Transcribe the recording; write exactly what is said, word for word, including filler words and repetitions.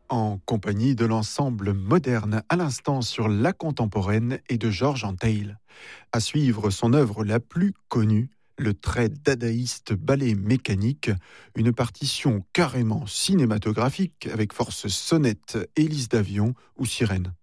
en compagnie de l'ensemble moderne à l'instant sur la contemporaine et de Georges Antheil. À suivre son œuvre la plus connue, le très dadaïste ballet mécanique, une partition carrément cinématographique avec force sonnette, hélice d'avion ou sirène.